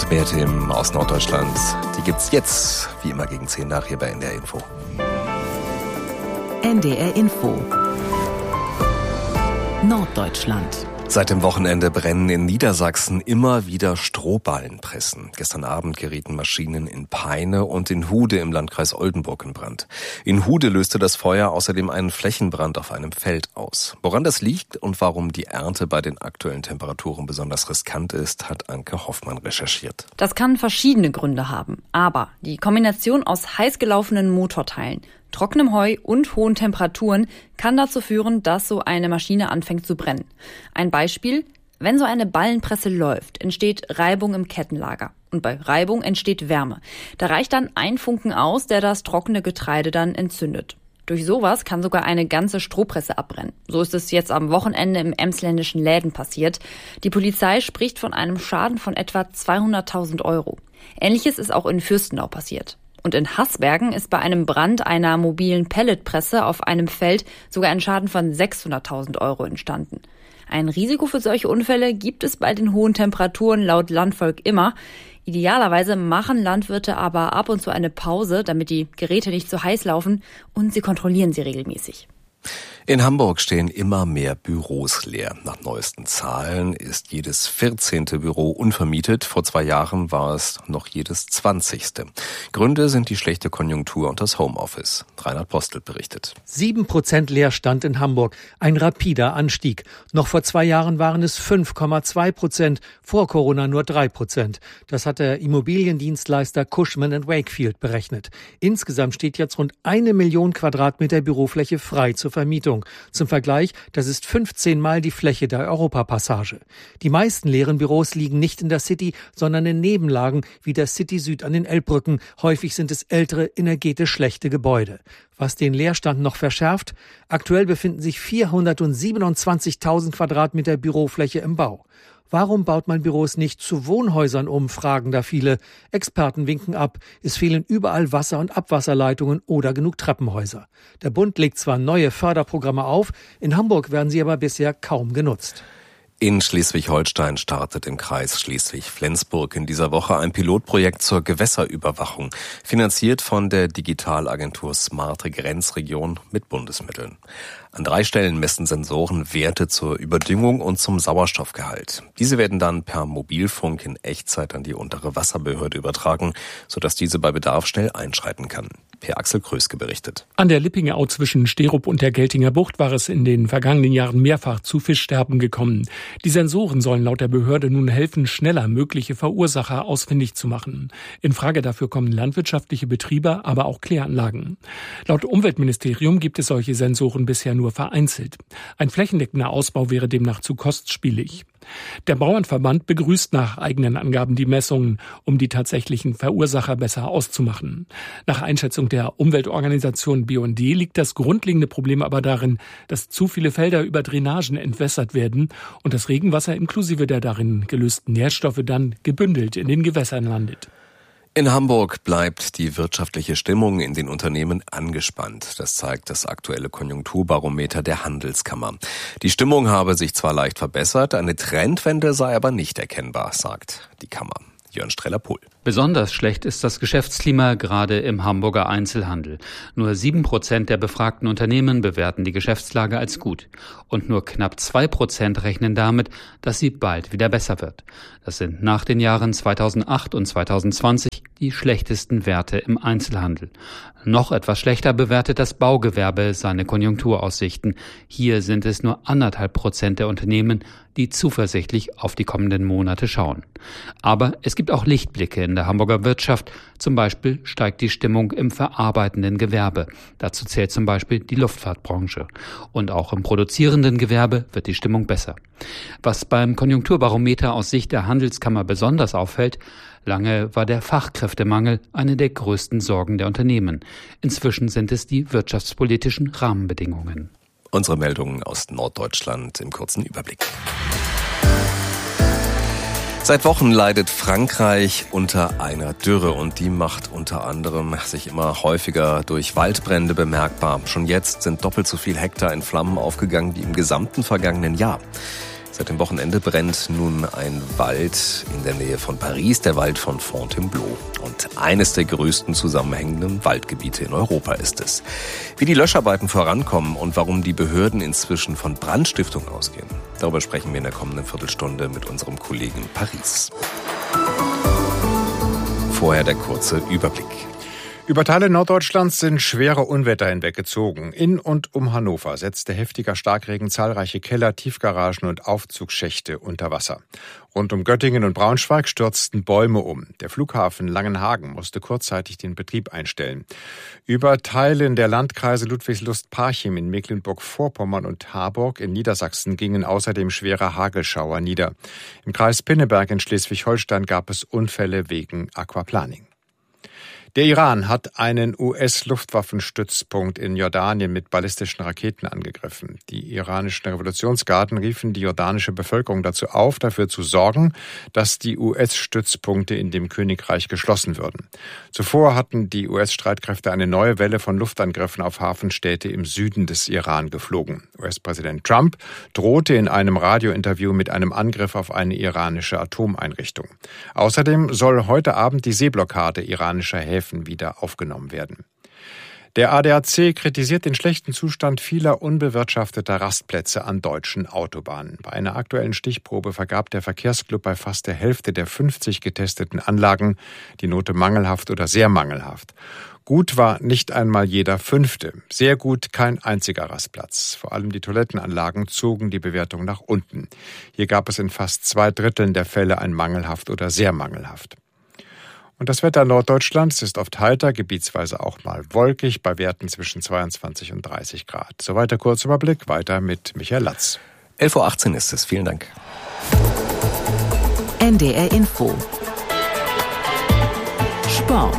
und mehr Themen aus Norddeutschland. Die gibt's jetzt, wie immer gegen 10 nach hier bei NDR Info. NDR Info. Norddeutschland. Seit dem Wochenende brennen in Niedersachsen immer wieder Strohballenpressen. Gestern Abend gerieten Maschinen in Peine und in Hude im Landkreis Oldenburg in Brand. In Hude löste das Feuer außerdem einen Flächenbrand auf einem Feld aus. Woran das liegt und warum die Ernte bei den aktuellen Temperaturen besonders riskant ist, hat Anke Hoffmann recherchiert. Das kann verschiedene Gründe haben. Aber die Kombination aus heiß gelaufenen Motorteilen, trockenem Heu und hohen Temperaturen kann dazu führen, dass so eine Maschine anfängt zu brennen. Ein Beispiel: Wenn so eine Ballenpresse läuft, entsteht Reibung im Kettenlager. Und bei Reibung entsteht Wärme. Da reicht dann ein Funken aus, der das trockene Getreide dann entzündet. Durch sowas kann sogar eine ganze Strohpresse abbrennen. So ist es jetzt am Wochenende im emsländischen Läden passiert. Die Polizei spricht von einem Schaden von etwa 200.000 Euro. Ähnliches ist auch in Fürstenau passiert. Und in Haßbergen ist bei einem Brand einer mobilen Pelletpresse auf einem Feld sogar ein Schaden von 600.000 Euro entstanden. Ein Risiko für solche Unfälle gibt es bei den hohen Temperaturen laut Landvolk immer. Idealerweise machen Landwirte aber ab und zu eine Pause, damit die Geräte nicht zu heiß laufen, und sie kontrollieren sie regelmäßig. In Hamburg stehen immer mehr Büros leer. Nach neuesten Zahlen ist jedes 14. Büro unvermietet. Vor 2 Jahren war es noch jedes 20. Gründe sind die schlechte Konjunktur und das Homeoffice. Reinhard Postelt berichtet. 7% Leerstand in Hamburg, ein rapider Anstieg. Noch vor 2 Jahren waren es 5,2%, vor Corona nur 3%. Das hat der Immobiliendienstleister Cushman & Wakefield berechnet. Insgesamt steht jetzt rund 1 Million Quadratmeter Bürofläche frei zur Vermietung. Zum Vergleich, das ist 15 Mal die Fläche der Europapassage. Die meisten leeren Büros liegen nicht in der City, sondern in Nebenlagen wie der City Süd an den Elbbrücken. Häufig sind es ältere, energetisch schlechte Gebäude. Was den Leerstand noch verschärft: Aktuell befinden sich 427.000 Quadratmeter Bürofläche im Bau. Warum baut man Büros nicht zu Wohnhäusern um, fragen da viele. Experten winken ab. Es fehlen überall Wasser- und Abwasserleitungen oder genug Treppenhäuser. Der Bund legt zwar neue Förderprogramme auf, in Hamburg werden sie aber bisher kaum genutzt. In Schleswig-Holstein startet im Kreis Schleswig-Flensburg in dieser Woche ein Pilotprojekt zur Gewässerüberwachung, finanziert von der Digitalagentur Smarte Grenzregion mit Bundesmitteln. An 3 Stellen messen Sensoren Werte zur Überdüngung und zum Sauerstoffgehalt. Diese werden dann per Mobilfunk in Echtzeit an die untere Wasserbehörde übertragen, sodass diese bei Bedarf schnell einschreiten kann. Per Axel Kröske berichtet. An der Lippinger Au zwischen Sterup und der Geltinger Bucht war es in den vergangenen Jahren mehrfach zu Fischsterben gekommen. Die Sensoren sollen laut der Behörde nun helfen, schneller mögliche Verursacher ausfindig zu machen. In Frage dafür kommen landwirtschaftliche Betriebe, aber auch Kläranlagen. Laut Umweltministerium gibt es solche Sensoren bisher nur vereinzelt. Ein flächendeckender Ausbau wäre demnach zu kostspielig. Der Bauernverband begrüßt nach eigenen Angaben die Messungen, um die tatsächlichen Verursacher besser auszumachen. Nach Einschätzung der Umweltorganisation BUND liegt das grundlegende Problem aber darin, dass zu viele Felder über Drainagen entwässert werden und das Regenwasser inklusive der darin gelösten Nährstoffe dann gebündelt in den Gewässern landet. In Hamburg bleibt die wirtschaftliche Stimmung in den Unternehmen angespannt. Das zeigt das aktuelle Konjunkturbarometer der Handelskammer. Die Stimmung habe sich zwar leicht verbessert, eine Trendwende sei aber nicht erkennbar, sagt die Kammer. Jörn Streller-Pohl. Besonders schlecht ist das Geschäftsklima gerade im Hamburger Einzelhandel. Nur 7% der befragten Unternehmen bewerten die Geschäftslage als gut. Und nur knapp 2% rechnen damit, dass sie bald wieder besser wird. Das sind nach den Jahren 2008 und 2020 die schlechtesten Werte im Einzelhandel. Noch etwas schlechter bewertet das Baugewerbe seine Konjunkturaussichten. Hier sind es nur 1,5% der Unternehmen, die zuversichtlich auf die kommenden Monate schauen. Aber es gibt auch Lichtblicke in der Hamburger Wirtschaft. Zum Beispiel steigt die Stimmung im verarbeitenden Gewerbe. Dazu zählt zum Beispiel die Luftfahrtbranche. Und auch im produzierenden Gewerbe wird die Stimmung besser. Was beim Konjunkturbarometer aus Sicht der Handelskammer besonders auffällt: Lange war der Fachkräftemangel eine der größten Sorgen der Unternehmen. Inzwischen sind es die wirtschaftspolitischen Rahmenbedingungen. Unsere Meldungen aus Norddeutschland im kurzen Überblick. Seit Wochen leidet Frankreich unter einer Dürre und die macht unter anderem sich immer häufiger durch Waldbrände bemerkbar. Schon jetzt sind doppelt so viel Hektar in Flammen aufgegangen wie im gesamten vergangenen Jahr. Seit dem Wochenende brennt nun ein Wald in der Nähe von Paris, der Wald von Fontainebleau. Und eines der größten zusammenhängenden Waldgebiete in Europa ist es. Wie die Löscharbeiten vorankommen und warum die Behörden inzwischen von Brandstiftung ausgehen, darüber sprechen wir in der kommenden Viertelstunde mit unserem Kollegen in Paris. Vorher der kurze Überblick. Über Teile Norddeutschlands sind schwere Unwetter hinweggezogen. In und um Hannover setzte heftiger Starkregen zahlreiche Keller, Tiefgaragen und Aufzugsschächte unter Wasser. Rund um Göttingen und Braunschweig stürzten Bäume um. Der Flughafen Langenhagen musste kurzzeitig den Betrieb einstellen. Über Teilen der Landkreise Ludwigslust-Parchim in Mecklenburg-Vorpommern und Harburg in Niedersachsen gingen außerdem schwere Hagelschauer nieder. Im Kreis Pinneberg in Schleswig-Holstein gab es Unfälle wegen Aquaplaning. Der Iran hat einen US-Luftwaffenstützpunkt in Jordanien mit ballistischen Raketen angegriffen. Die iranischen Revolutionsgarden riefen die jordanische Bevölkerung dazu auf, dafür zu sorgen, dass die US-Stützpunkte in dem Königreich geschlossen würden. Zuvor hatten die US-Streitkräfte eine neue Welle von Luftangriffen auf Hafenstädte im Süden des Iran geflogen. US-Präsident Trump drohte in einem Radiointerview mit einem Angriff auf eine iranische Atomeinrichtung. Außerdem soll heute Abend die Seeblockade iranischer Häfen wieder aufgenommen werden. Der ADAC kritisiert den schlechten Zustand vieler unbewirtschafteter Rastplätze an deutschen Autobahnen. Bei einer aktuellen Stichprobe vergab der Verkehrsclub bei fast der Hälfte der 50 getesteten Anlagen die Note mangelhaft oder sehr mangelhaft. Gut war nicht einmal jeder 5. Sehr gut kein einziger Rastplatz. Vor allem die Toilettenanlagen zogen die Bewertung nach unten. Hier gab es in fast 2/3 der Fälle ein mangelhaft oder sehr mangelhaft. Und das Wetter Norddeutschlands ist oft heiter, gebietsweise auch mal wolkig, bei Werten zwischen 22 und 30 Grad. Soweit der Kurzüberblick, weiter mit Michael Latz. 11.18 Uhr ist es, vielen Dank. NDR Info. Sport.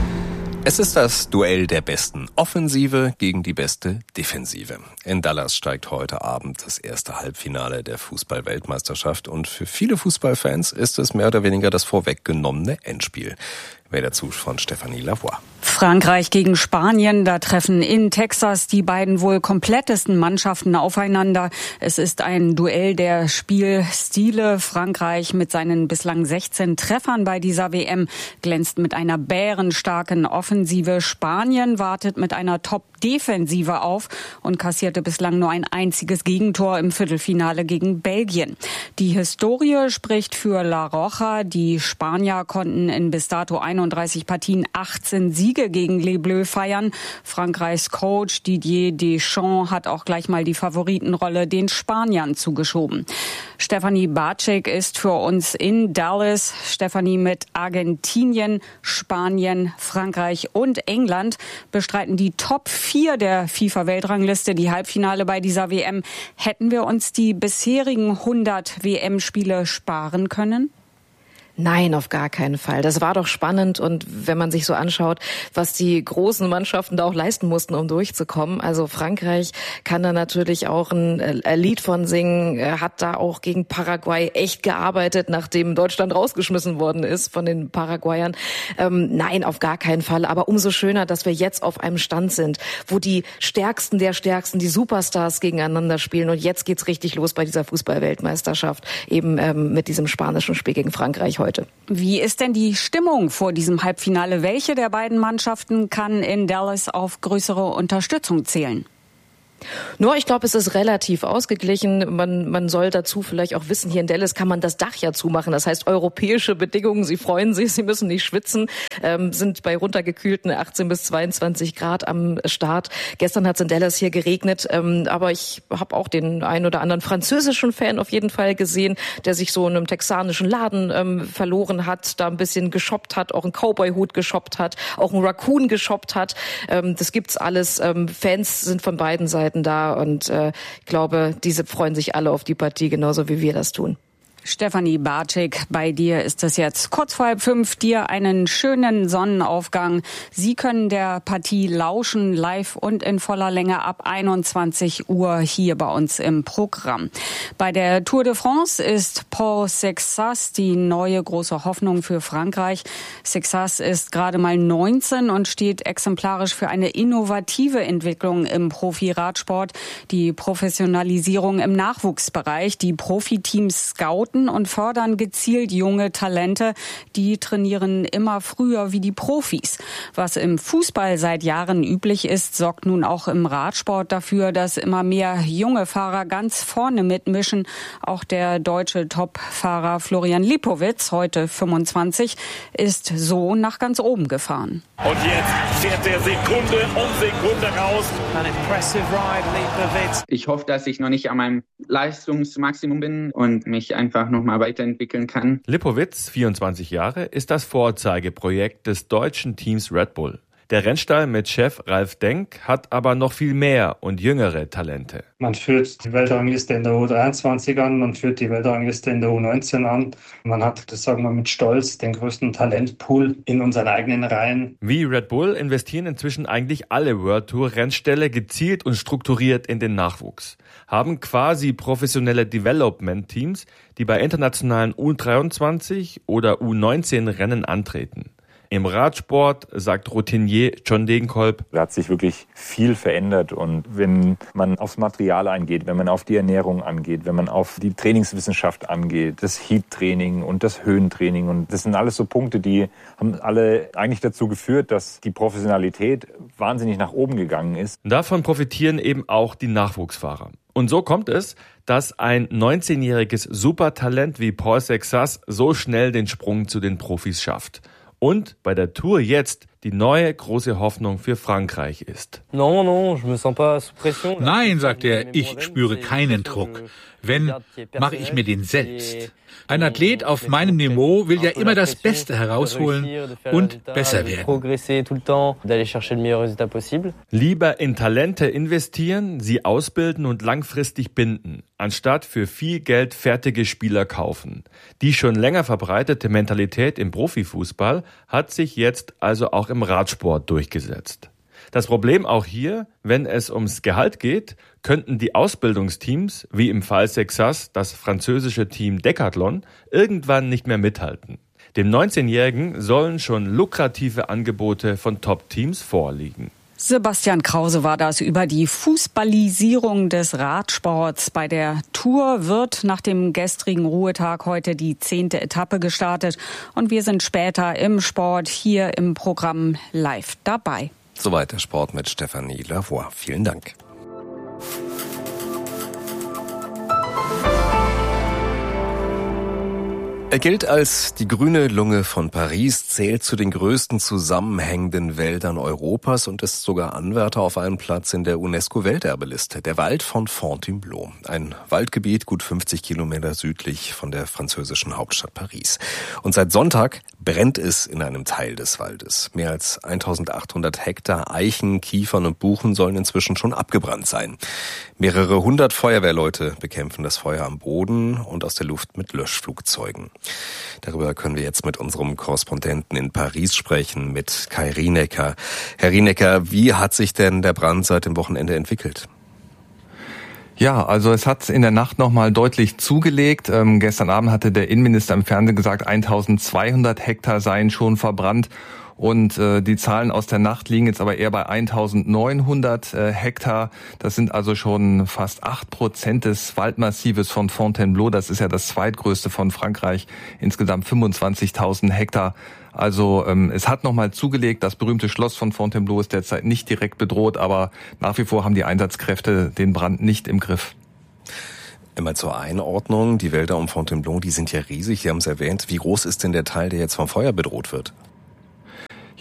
Es ist das Duell der besten Offensive gegen die beste Defensive. In Dallas steigt heute Abend das erste Halbfinale der Fußball-Weltmeisterschaft und für viele Fußballfans ist es mehr oder weniger das vorweggenommene Endspiel. Mehr dazu von Stefanie Lavoie. Frankreich gegen Spanien, da treffen in Texas die beiden wohl komplettesten Mannschaften aufeinander. Es ist ein Duell der Spielstile. Frankreich mit seinen bislang 16 Treffern bei dieser WM glänzt mit einer bärenstarken Offensive. Spanien wartet mit einer Top-Defensive auf und kassierte bislang nur ein einziges Gegentor im Viertelfinale gegen Belgien. Die Historie spricht für La Roja. Die Spanier konnten in bis dato 31 Partien 18 Siege gegen Les Bleus feiern. Frankreichs Coach Didier Deschamps hat auch gleich mal die Favoritenrolle den Spaniern zugeschoben. Stefanie Bartschek ist für uns in Dallas. Stefanie, mit Argentinien, Spanien, Frankreich und England bestreiten die Top 4 der FIFA-Weltrangliste die Halbfinale bei dieser WM. Hätten wir uns die bisherigen 100 WM-Spiele sparen können? Nein, auf gar keinen Fall. Das war doch spannend und wenn man sich so anschaut, was die großen Mannschaften da auch leisten mussten, um durchzukommen. Also Frankreich kann da natürlich auch ein Lied von singen, hat da auch gegen Paraguay echt gearbeitet, nachdem Deutschland rausgeschmissen worden ist von den Paraguayern. Nein, auf gar keinen Fall. Aber umso schöner, dass wir jetzt auf einem Stand sind, wo die Stärksten der Stärksten, die Superstars gegeneinander spielen. Und jetzt geht's richtig los bei dieser Fußball-Weltmeisterschaft, eben mit diesem spanischen Spiel gegen Frankreich heute. Wie ist denn die Stimmung vor diesem Halbfinale? Welche der beiden Mannschaften kann in Dallas auf größere Unterstützung zählen? Nur, ich glaube, es ist relativ ausgeglichen. Man soll dazu vielleicht auch wissen, hier in Dallas kann man das Dach ja zumachen. Das heißt, europäische Bedingungen, Sie freuen sich, Sie müssen nicht schwitzen, sind bei runtergekühlten 18 bis 22 Grad am Start. Gestern hat es in Dallas hier geregnet, aber ich habe auch den einen oder anderen französischen Fan auf jeden Fall gesehen, der sich so in einem texanischen Laden verloren hat, da ein bisschen geshoppt hat, auch einen Cowboy-Hut geshoppt hat, auch einen Raccoon geshoppt hat. Das gibt's alles. Fans sind von beiden Seiten da und ich glaube, diese freuen sich alle auf die Partie, genauso wie wir das tun. Stefanie Bartschik, bei dir ist es jetzt kurz vor 4:30. Dir einen schönen Sonnenaufgang. Sie können der Partie lauschen, live und in voller Länge ab 21 Uhr hier bei uns im Programm. Bei der Tour de France ist Paul Sexas die neue große Hoffnung für Frankreich. Sexas ist gerade mal 19 und steht exemplarisch für eine innovative Entwicklung im Profi-Radsport. Die Professionalisierung im Nachwuchsbereich. Die Profiteams scouten und fördern gezielt junge Talente. Die trainieren immer früher wie die Profis. Was im Fußball seit Jahren üblich ist, sorgt nun auch im Radsport dafür, dass immer mehr junge Fahrer ganz vorne mitmischen. Auch der deutsche Topfahrer Florian Lipowitz, heute 25, ist so nach ganz oben gefahren. Und jetzt fährt er Sekunde um Sekunde raus. An impressive ride, Lipowitz. Ich hoffe, dass ich noch nicht an meinem Leistungsmaximum bin und mich einfach nochmal weiterentwickeln kann. Lipowitz, 24 Jahre, ist das Vorzeigeprojekt des deutschen Teams Red Bull. Der Rennstall mit Chef Ralf Denk hat aber noch viel mehr und jüngere Talente. Man führt die Weltrangliste in der U23 an, man führt die Weltrangliste in der U19 an. Man hat, das sagen wir mit Stolz, den größten Talentpool in unseren eigenen Reihen. Wie Red Bull investieren inzwischen eigentlich alle World Tour Rennställe gezielt und strukturiert in den Nachwuchs. Haben quasi professionelle Development-Teams, die bei internationalen U23 oder U19 Rennen antreten. Im Radsport, sagt Routinier John Degenkolb, da hat sich wirklich viel verändert. Und wenn man aufs Material eingeht, wenn man auf die Ernährung angeht, wenn man auf die Trainingswissenschaft angeht, das Heat-Training und das Höhentraining, und das sind alles so Punkte, die haben alle eigentlich dazu geführt, dass die Professionalität wahnsinnig nach oben gegangen ist. Davon profitieren eben auch die Nachwuchsfahrer. Und so kommt es, dass ein 19-jähriges Supertalent wie Paul Sexas so schnell den Sprung zu den Profis schafft. Und bei der Tour jetzt die neue große Hoffnung für Frankreich ist. Nein, sagt er, ich spüre keinen Druck. Wenn, mache ich mir den selbst. Ein Athlet auf meinem Niveau will ja immer das Beste herausholen und besser werden. Lieber in Talente investieren, sie ausbilden und langfristig binden, anstatt für viel Geld fertige Spieler kaufen. Die schon länger verbreitete Mentalität im Profifußball hat sich jetzt also auch im Radsport durchgesetzt. Das Problem auch hier, wenn es ums Gehalt geht, könnten die Ausbildungsteams, wie im Fall Sexas, das französische Team Decathlon, irgendwann nicht mehr mithalten. Dem 19-Jährigen sollen schon lukrative Angebote von Top-Teams vorliegen. Sebastian Krause war das über die Fußballisierung des Radsports. Bei der Tour wird nach dem gestrigen Ruhetag heute die 10. Etappe gestartet. Und wir sind später im Sport hier im Programm live dabei. Soweit der Sport mit Stefanie Lavoie. Vielen Dank. Er gilt als die grüne Lunge von Paris, zählt zu den größten zusammenhängenden Wäldern Europas und ist sogar Anwärter auf einen Platz in der UNESCO-Welterbeliste. Der Wald von Fontainebleau, ein Waldgebiet gut 50 Kilometer südlich von der französischen Hauptstadt Paris. Und seit Sonntag brennt es in einem Teil des Waldes. Mehr als 1800 Hektar Eichen, Kiefern und Buchen sollen inzwischen schon abgebrannt sein. Mehrere hundert Feuerwehrleute bekämpfen das Feuer am Boden und aus der Luft mit Löschflugzeugen. Darüber können wir jetzt mit unserem Korrespondenten in Paris sprechen, mit Kai Rienecker. Herr Rienecker, wie hat sich denn der Brand seit dem Wochenende entwickelt? Ja, also es hat in der Nacht nochmal deutlich zugelegt. Gestern Abend hatte der Innenminister im Fernsehen gesagt, 1200 Hektar seien schon verbrannt. Und die Zahlen aus der Nacht liegen jetzt aber eher bei 1900 Hektar. Das sind also schon fast 8% des Waldmassives von Fontainebleau. Das ist ja das zweitgrößte von Frankreich. Insgesamt 25.000 Hektar. Also es hat nochmal zugelegt. Das berühmte Schloss von Fontainebleau ist derzeit nicht direkt bedroht, aber nach wie vor haben die Einsatzkräfte den Brand nicht im Griff. Immer zur Einordnung, die Wälder um Fontainebleau, die sind ja riesig, Sie haben es erwähnt. Wie groß ist denn der Teil, der jetzt vom Feuer bedroht wird?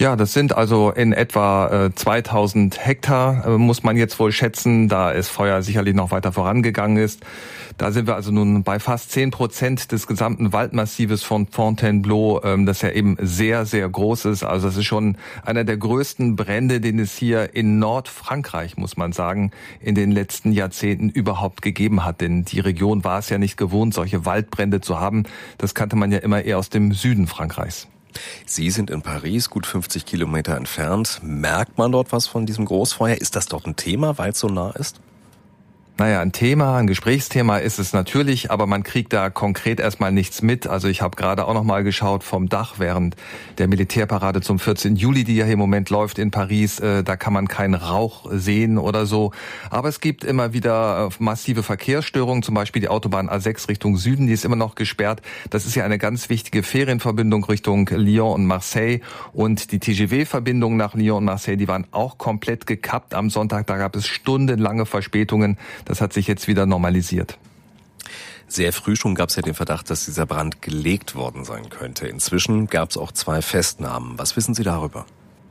Ja, das sind also in etwa 2000 Hektar, muss man jetzt wohl schätzen, da das Feuer sicherlich noch weiter vorangegangen ist. Da sind wir also nun bei fast 10% des gesamten Waldmassives von Fontainebleau, das ja eben sehr, sehr groß ist. Also es ist schon einer der größten Brände, den es hier in Nordfrankreich, muss man sagen, in den letzten Jahrzehnten überhaupt gegeben hat. Denn die Region war es ja nicht gewohnt, solche Waldbrände zu haben. Das kannte man ja immer eher aus dem Süden Frankreichs. Sie sind in Paris, gut 50 Kilometer entfernt. Merkt man dort was von diesem Großfeuer? Ist das dort ein Thema, weil es so nah ist? Naja, ein Gesprächsthema ist es natürlich, aber man kriegt da konkret erstmal nichts mit. Also ich habe gerade auch noch mal geschaut vom Dach während der Militärparade zum 14. Juli, die ja hier im Moment läuft in Paris. Da kann man keinen Rauch sehen oder so. Aber es gibt immer wieder massive Verkehrsstörungen, zum Beispiel die Autobahn A6 Richtung Süden, die ist immer noch gesperrt. Das ist ja eine ganz wichtige Ferienverbindung Richtung Lyon und Marseille. Und die TGV-Verbindungen nach Lyon und Marseille, die waren auch komplett gekappt am Sonntag. Da gab es stundenlange Verspätungen. Das hat sich jetzt wieder normalisiert. Sehr früh schon gab es ja den Verdacht, dass dieser Brand gelegt worden sein könnte. Inzwischen gab es auch 2 Festnahmen. Was wissen Sie darüber?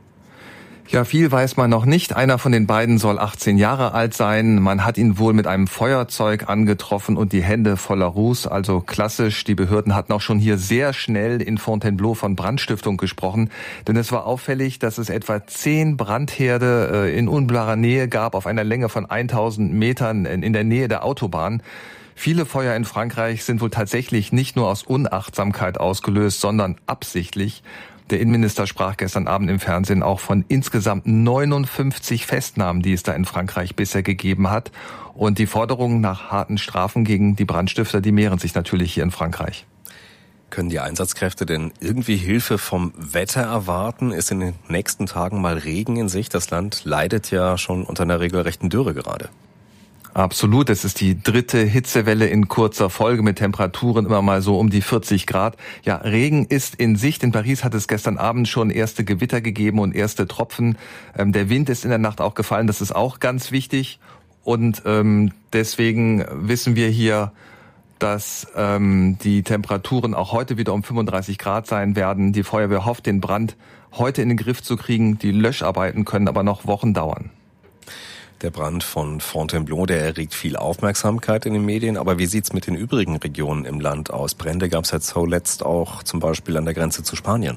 Ja, viel weiß man noch nicht. Einer von den beiden soll 18 Jahre alt sein. Man hat ihn wohl mit einem Feuerzeug angetroffen und die Hände voller Ruß. Also klassisch, die Behörden hatten auch schon hier sehr schnell in Fontainebleau von Brandstiftung gesprochen. Denn es war auffällig, dass es etwa 10 Brandherde in unmittelbarer Nähe gab, auf einer Länge von 1000 Metern in der Nähe der Autobahn. Viele Feuer in Frankreich sind wohl tatsächlich nicht nur aus Unachtsamkeit ausgelöst, sondern absichtlich. Der Innenminister sprach gestern Abend im Fernsehen auch von insgesamt 59 Festnahmen, die es da in Frankreich bisher gegeben hat. Und die Forderungen nach harten Strafen gegen die Brandstifter, die mehren sich natürlich hier in Frankreich. Können die Einsatzkräfte denn irgendwie Hilfe vom Wetter erwarten? Ist in den nächsten Tagen mal Regen in Sicht? Das Land leidet ja schon unter einer regelrechten Dürre gerade. Absolut, es ist die 3. Hitzewelle in kurzer Folge mit Temperaturen immer mal so um die 40 Grad. Ja, Regen ist in Sicht. In Paris hat es gestern Abend schon erste Gewitter gegeben und erste Tropfen. Der Wind ist in der Nacht auch gefallen, das ist auch ganz wichtig. Und deswegen wissen wir hier, dass die Temperaturen auch heute wieder um 35 Grad sein werden. Die Feuerwehr hofft, den Brand heute in den Griff zu kriegen. Die Löscharbeiten können aber noch Wochen dauern. Der Brand von Fontainebleau, der erregt viel Aufmerksamkeit in den Medien. Aber wie sieht's mit den übrigen Regionen im Land aus? Brände gab es ja zuletzt auch zum Beispiel an der Grenze zu Spanien.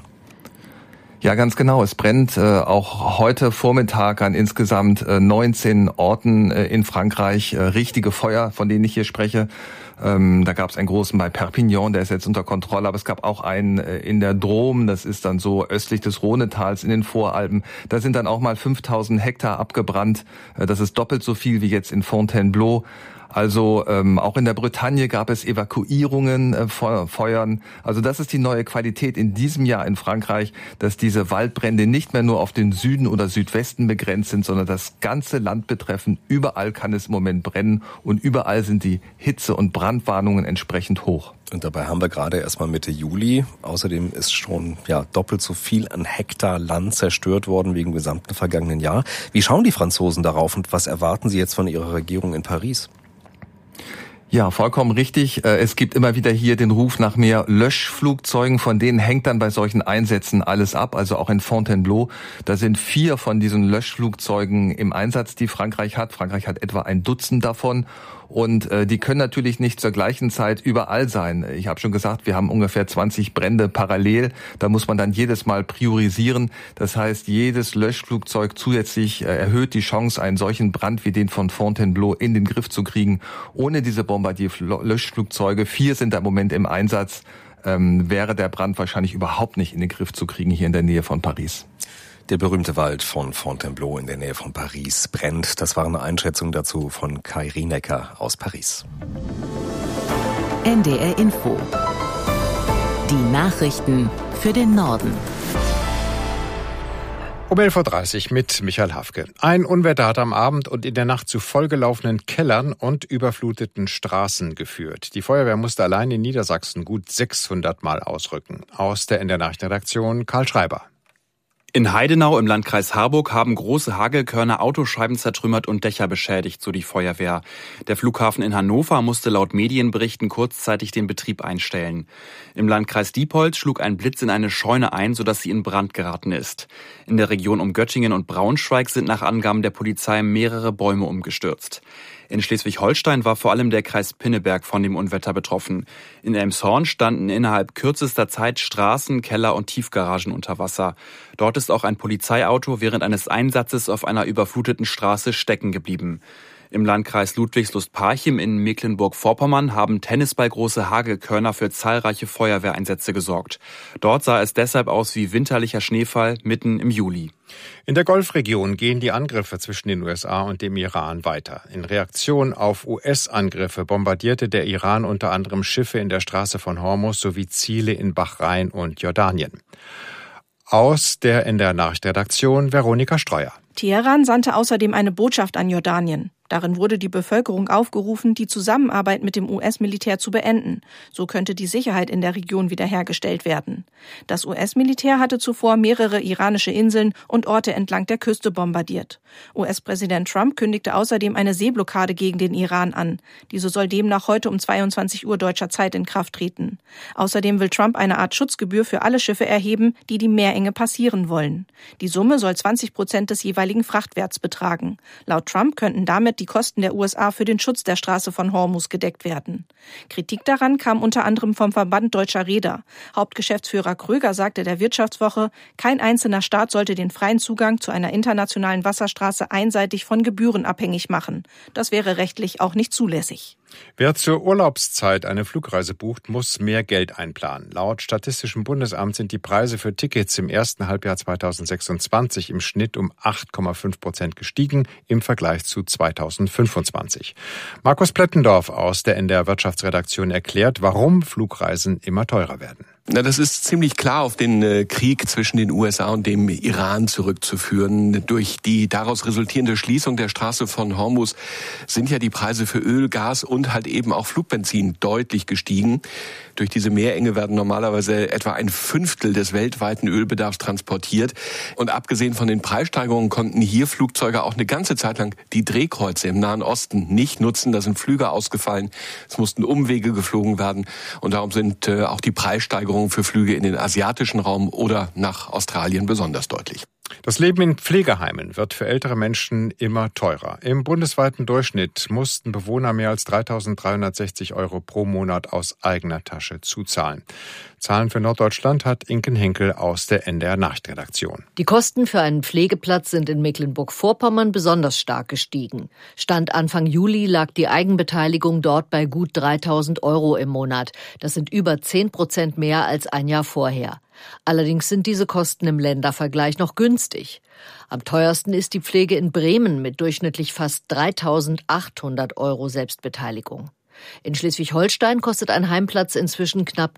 Ja, ganz genau. Es brennt auch heute Vormittag an insgesamt 19 Orten in Frankreich. Richtige Feuer, von denen ich hier spreche. Da gab es einen großen bei Perpignan, der ist jetzt unter Kontrolle, aber es gab auch einen in der Drôme, das ist dann so östlich des Rhonetals in den Voralpen. Da sind dann auch mal 5000 Hektar abgebrannt. Das ist doppelt so viel wie jetzt in Fontainebleau. Also auch in der Bretagne gab es Evakuierungen von Feuern. Also das ist die neue Qualität in diesem Jahr in Frankreich, dass diese Waldbrände nicht mehr nur auf den Süden oder Südwesten begrenzt sind, sondern das ganze Land betreffen. Überall kann es im Moment brennen und überall sind die Hitze- und Brandwarnungen entsprechend hoch. Und dabei haben wir gerade erst mal Mitte Juli. Außerdem ist schon doppelt so viel an Hektar Land zerstört worden wie im gesamten vergangenen Jahr. Wie schauen die Franzosen darauf und was erwarten sie jetzt von ihrer Regierung in Paris? Ja, vollkommen richtig. Es gibt immer wieder hier den Ruf nach mehr Löschflugzeugen. Von denen hängt dann bei solchen Einsätzen alles ab. Also auch in Fontainebleau. Da sind 4 von diesen Löschflugzeugen im Einsatz, die Frankreich hat. Frankreich hat etwa ein Dutzend davon. Und die können natürlich nicht zur gleichen Zeit überall sein. Ich habe schon gesagt, wir haben ungefähr 20 Brände parallel. Da muss man dann jedes Mal priorisieren. Das heißt, jedes Löschflugzeug zusätzlich erhöht die Chance, einen solchen Brand wie den von Fontainebleau in den Griff zu kriegen. Ohne diese Bombardier-Löschflugzeuge, 4 sind da im Moment im Einsatz, wäre der Brand wahrscheinlich überhaupt nicht in den Griff zu kriegen hier in der Nähe von Paris. Der berühmte Wald von Fontainebleau in der Nähe von Paris brennt. Das war eine Einschätzung dazu von Kai Rienecker aus Paris. NDR Info. Die Nachrichten für den Norden. Um 11.30 Uhr mit Michael Hafke. Ein Unwetter hat am Abend und in der Nacht zu vollgelaufenen Kellern und überfluteten Straßen geführt. Die Feuerwehr musste allein in Niedersachsen gut 600 Mal ausrücken. Aus der NDR Nachrichtenredaktion Karl Schreiber. In Heidenau im Landkreis Harburg haben große Hagelkörner Autoscheiben zertrümmert und Dächer beschädigt, so die Feuerwehr. Der Flughafen in Hannover musste laut Medienberichten kurzzeitig den Betrieb einstellen. Im Landkreis Diepholz schlug ein Blitz in eine Scheune ein, sodass sie in Brand geraten ist. In der Region um Göttingen und Braunschweig sind nach Angaben der Polizei mehrere Bäume umgestürzt. In Schleswig-Holstein war vor allem der Kreis Pinneberg von dem Unwetter betroffen. In Elmshorn standen innerhalb kürzester Zeit Straßen, Keller und Tiefgaragen unter Wasser. Dort ist auch ein Polizeiauto während eines Einsatzes auf einer überfluteten Straße stecken geblieben. Im Landkreis Ludwigslust-Parchim in Mecklenburg-Vorpommern haben tennisballgroße Hagelkörner für zahlreiche Feuerwehreinsätze gesorgt. Dort sah es deshalb aus wie winterlicher Schneefall mitten im Juli. In der Golfregion gehen die Angriffe zwischen den USA und dem Iran weiter. In Reaktion auf US-Angriffe bombardierte der Iran unter anderem Schiffe in der Straße von Hormuz sowie Ziele in Bahrain und Jordanien. Aus der NDR-Nachrichtenredaktion Veronika Streuer. Teheran sandte außerdem eine Botschaft an Jordanien. Darin wurde die Bevölkerung aufgerufen, die Zusammenarbeit mit dem US-Militär zu beenden. So könnte die Sicherheit in der Region wiederhergestellt werden. Das US-Militär hatte zuvor mehrere iranische Inseln und Orte entlang der Küste bombardiert. US-Präsident Trump kündigte außerdem eine Seeblockade gegen den Iran an. Diese soll demnach heute um 22 Uhr deutscher Zeit in Kraft treten. Außerdem will Trump eine Art Schutzgebühr für alle Schiffe erheben, die die Meerenge passieren wollen. Die Summe soll 20% des jeweiligen Frachtwerts betragen. Laut Trump könnten damit die Kosten der USA für den Schutz der Straße von Hormuz gedeckt werden. Kritik daran kam unter anderem vom Verband Deutscher Reeder. Hauptgeschäftsführer Kröger sagte der Wirtschaftswoche, kein einzelner Staat sollte den freien Zugang zu einer internationalen Wasserstraße einseitig von Gebühren abhängig machen. Das wäre rechtlich auch nicht zulässig. Wer zur Urlaubszeit eine Flugreise bucht, muss mehr Geld einplanen. Laut Statistischem Bundesamt sind die Preise für Tickets im ersten Halbjahr 2026 im Schnitt um 8,5% gestiegen im Vergleich zu 2025. Markus Plättendorf aus der NDR Wirtschaftsredaktion erklärt, warum Flugreisen immer teurer werden. Na, das ist ziemlich klar auf den Krieg zwischen den USA und dem Iran zurückzuführen. Durch die daraus resultierende Schließung der Straße von Hormuz sind ja die Preise für Öl, Gas und halt eben auch Flugbenzin deutlich gestiegen. Durch diese Meerenge werden normalerweise etwa 1/5 des weltweiten Ölbedarfs transportiert. Und abgesehen von den Preissteigerungen konnten hier Flugzeuge auch eine ganze Zeit lang die Drehkreuze im Nahen Osten nicht nutzen. Da sind Flüge ausgefallen, es mussten Umwege geflogen werden. Und darum sind auch die Preissteigerungen für Flüge in den asiatischen Raum oder nach Australien besonders deutlich. Das Leben in Pflegeheimen wird für ältere Menschen immer teurer. Im bundesweiten Durchschnitt mussten Bewohner mehr als 3.360 € pro Monat aus eigener Tasche zuzahlen. Zahlen für Norddeutschland hat Inken Henkel aus der NDR Nachrichtenredaktion. Die Kosten für einen Pflegeplatz sind in Mecklenburg-Vorpommern besonders stark gestiegen. Stand Anfang Juli lag die Eigenbeteiligung dort bei gut 3.000 € im Monat. Das sind über 10% mehr als ein Jahr vorher. Allerdings sind diese Kosten im Ländervergleich noch günstig. Am teuersten ist die Pflege in Bremen mit durchschnittlich fast 3.800 € Selbstbeteiligung. In Schleswig-Holstein kostet ein Heimplatz inzwischen knapp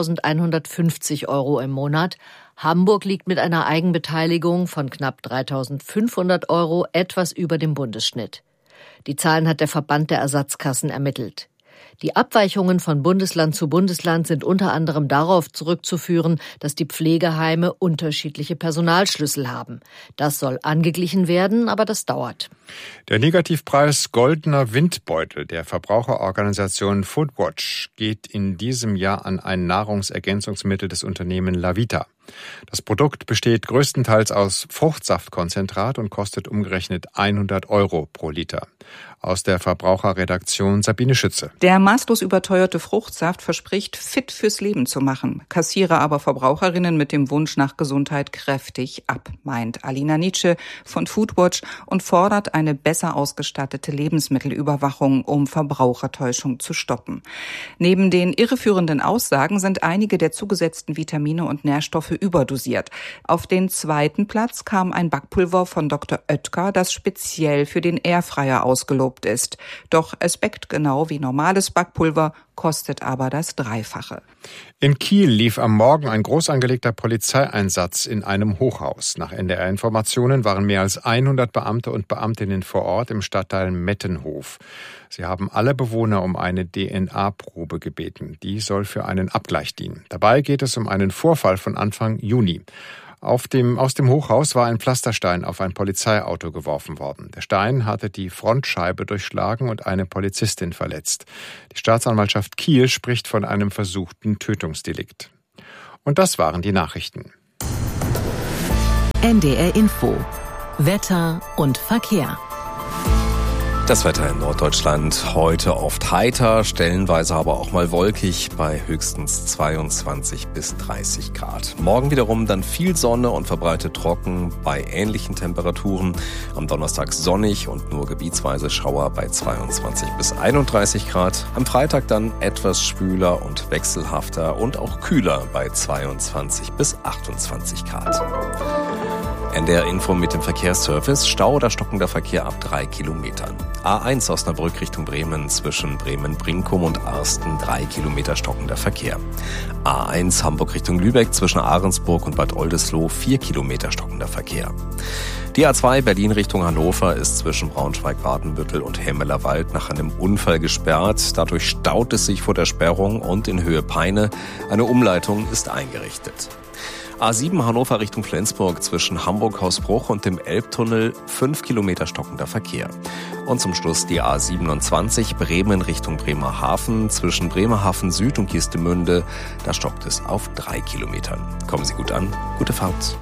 3.150 € im Monat. Hamburg liegt mit einer Eigenbeteiligung von knapp 3.500 € etwas über dem Bundesschnitt. Die Zahlen hat der Verband der Ersatzkassen ermittelt. Die Abweichungen von Bundesland zu Bundesland sind unter anderem darauf zurückzuführen, dass die Pflegeheime unterschiedliche Personalschlüssel haben. Das soll angeglichen werden, aber das dauert. Der Negativpreis Goldener Windbeutel der Verbraucherorganisation Foodwatch geht in diesem Jahr an ein Nahrungsergänzungsmittel des Unternehmens Lavita. Das Produkt besteht größtenteils aus Fruchtsaftkonzentrat und kostet umgerechnet 100 € pro Liter. Aus der Verbraucherredaktion Sabine Schütze. Der maßlos überteuerte Fruchtsaft verspricht, fit fürs Leben zu machen, kassiere aber Verbraucherinnen mit dem Wunsch nach Gesundheit kräftig ab, meint Alina Nietzsche von Foodwatch und fordert eine besser ausgestattete Lebensmittelüberwachung, um Verbrauchertäuschung zu stoppen. Neben den irreführenden Aussagen sind einige der zugesetzten Vitamine und Nährstoffe überdosiert. Auf den zweiten Platz kam ein Backpulver von Dr. Oetker, das speziell für den Airfryer ausgelobt ist. Doch es backt genau wie normales Backpulver, kostet aber das Dreifache. In Kiel lief am Morgen ein groß angelegter Polizeieinsatz in einem Hochhaus. Nach NDR-Informationen waren mehr als 100 Beamte und Beamtinnen vor Ort im Stadtteil Mettenhof. Sie haben alle Bewohner um eine DNA-Probe gebeten. Die soll für einen Abgleich dienen. Dabei geht es um einen Vorfall von Anfang Juni. Aus dem Hochhaus war ein Pflasterstein auf ein Polizeiauto geworfen worden. Der Stein hatte die Frontscheibe durchschlagen und eine Polizistin verletzt. Die Staatsanwaltschaft Kiel spricht von einem versuchten Tötungsdelikt. Und das waren die Nachrichten. NDR Info. Wetter und Verkehr. Das Wetter in Norddeutschland heute oft heiter, stellenweise aber auch mal wolkig bei höchstens 22 bis 30 Grad. Morgen wiederum dann viel Sonne und verbreitet trocken bei ähnlichen Temperaturen. Am Donnerstag sonnig und nur gebietsweise Schauer bei 22 bis 31 Grad. Am Freitag dann etwas schwüler und wechselhafter und auch kühler bei 22 bis 28 Grad. NDR Info mit dem Verkehrsservice. Stau oder stockender Verkehr ab 3 Kilometern. A1 Osnabrück Richtung Bremen zwischen Bremen-Brinkum und Arsten 3 Kilometer stockender Verkehr. A1 Hamburg Richtung Lübeck zwischen Ahrensburg und Bad Oldesloe 4 Kilometer stockender Verkehr. Die A2 Berlin Richtung Hannover ist zwischen Braunschweig-Wadenbüttel und Hemmelerwald nach einem Unfall gesperrt. Dadurch staut es sich vor der Sperrung und in Höhe Peine. Eine Umleitung ist eingerichtet. A7 Hannover Richtung Flensburg zwischen Hamburg-Hausbruch und dem Elbtunnel 5 Kilometer stockender Verkehr. Und zum Schluss die A27 Bremen Richtung Bremerhaven zwischen Bremerhaven Süd und Geestemünde. Da stockt es auf 3 Kilometern. Kommen Sie gut an. Gute Fahrt.